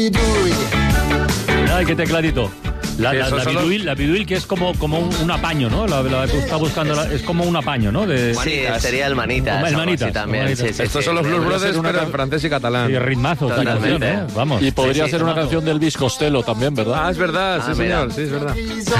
Ay, qué tecladito. La biduil, que es como un apaño, ¿no? La que está buscando, es como un apaño, ¿no? Sí, sería el Manitas. El Manitas también. Sí, Estos son los Blues Brothers, pero en francés y catalán. Y ritmazo, totalmente. Vamos. Y podría ser una canción del Elvis Costello también, ¿verdad? Es verdad, sí, señor, sí, es verdad.